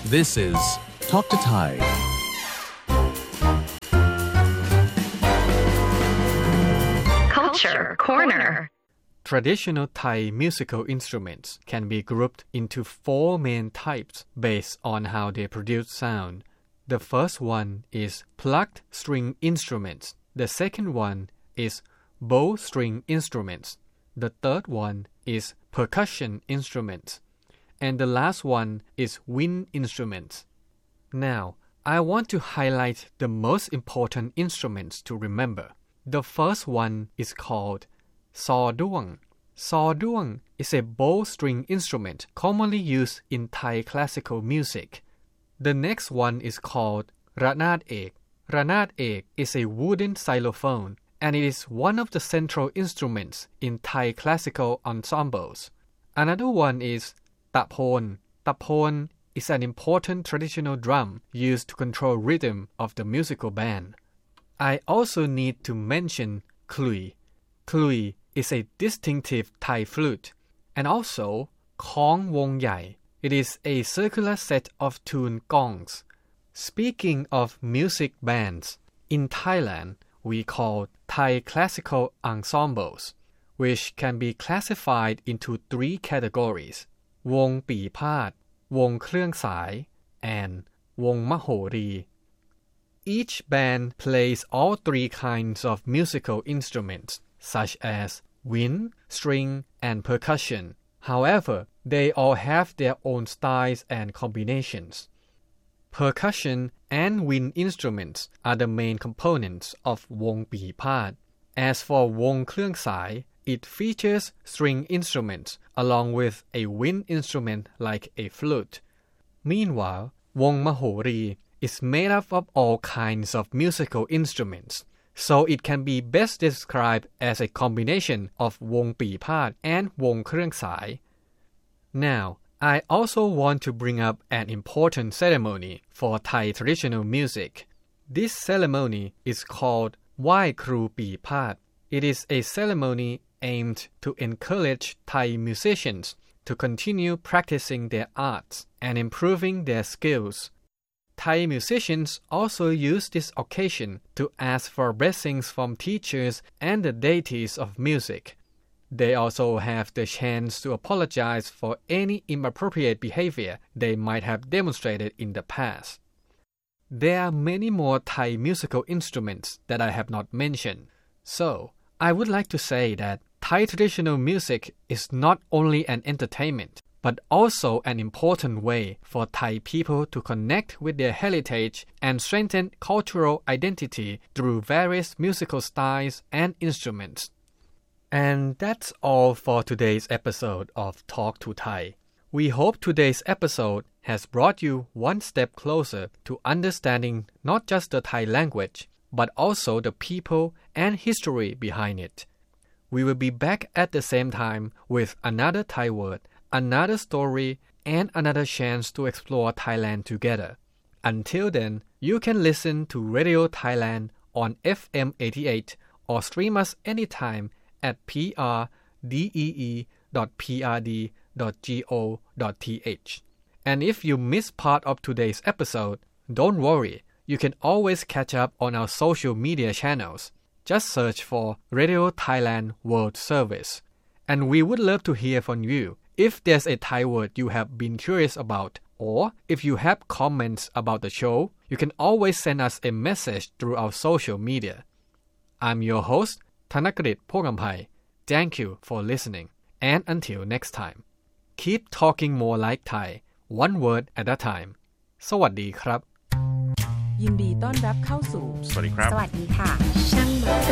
This is Talk to Thai Culture Corner. Traditional Thai musical instruments can be grouped into 4 main types based on how they produce sound. The first one is plucked string instruments. The second one is bow string instruments. The third one is percussion instruments. And the last one is wind instruments. Now, I want to highlight the most important instruments to remember. The first one is called Saw Duang. Saw Duang is a bow string instrument commonly used in Thai classical music. The next one is called Ranat Ek. Ranat Ek is a wooden xylophone, and it is one of the central instruments in Thai classical ensembles. Another one is Tapon. Tapon is an important traditional drum used to control rhythm of the musical band. I also need to mention Klui. Klui is a distinctive Thai flute, and also Khong Wong Yai. It is a circular set of tuned gongs. Speaking of music bands, in Thailand we call Thai classical ensembles, which can be classified into 3 categories: Wong Pi Phat, Wong Krương Sải, and Wong Mahori. Each band plays all 3 kinds of musical instruments, such as wind, string, and percussion. However, they all have their own styles and combinations. Percussion and wind instruments are the main components of Wong Pi Phat. As for Wong Krương Sải, it features string instruments along with a wind instrument like a flute. Meanwhile, Wong Mahori is made up of all kinds of musical instruments, so it can be best described as a combination of Wong Pi Phat and Wong Krương Sải. Now, I also want to bring up an important ceremony for Thai traditional music. This ceremony is called Wai Kru Pi Phat. It is a ceremony aimed to encourage Thai musicians to continue practicing their arts and improving their skills. Thai musicians also use this occasion to ask for blessings from teachers and the deities of music. They also have the chance to apologize for any inappropriate behavior they might have demonstrated in the past. There are many more Thai musical instruments that I have not mentioned. So, I would like to say that Thai traditional music is not only an entertainment, but also an important way for Thai people to connect with their heritage and strengthen cultural identity through various musical styles and instruments. And that's all for today's episode of Talk to Thai. We hope today's episode has brought you one step closer to understanding not just the Thai language, but also the people and history behind it. We will be back at the same time with another Thai word, another story, and another chance to explore Thailand together. Until then, you can listen to Radio Thailand on FM 88 or stream us anytime at prdee.prd.go.th. And if you missed part of today's episode, don't worry, you can always catch up on our social media channels. Just search for Radio Thailand World Service. And we would love to hear from you. If there's a Thai word you have been curious about, or if you have comments about the show, you can always send us a message through our social media. I'm your host, Thanakrit Phongkampai. Thank you for listening. And until next time, keep talking more like Thai, one word at a time. สวัสดีครับยินดีต้อนรับเข้าสู่สวัสดีครับสวัสดีค่ะ ช่างมัน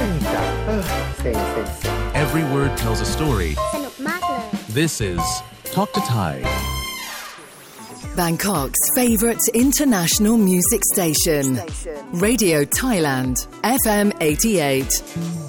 Every word tells a story. สนุกมากเลย This is Talk to Thai Bangkok's favourite international music station. Radio Thailand, FM 88.